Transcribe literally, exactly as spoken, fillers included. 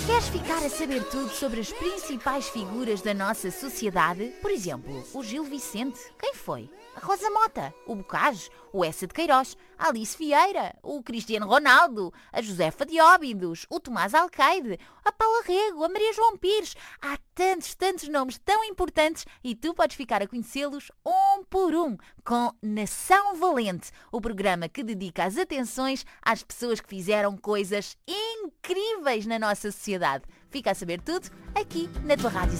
Queres ficar a saber tudo sobre as principais figuras da nossa sociedade? Por exemplo, o Gil Vicente. Quem foi? A Rosa Mota, o Bocage, o Eça de Queiroz, a Alice Vieira, o Cristiano Ronaldo, a Josefa de Óbidos, o Tomás Alcaide, a Paula Rego, a Maria João Pires. Há tantos, tantos nomes tão importantes e tu podes ficar a conhecê-los um por um com Nação Valente, o programa que dedica as atenções às pessoas que fizeram coisas incríveis na nossa sociedade. Fica a saber tudo aqui na tua Rádio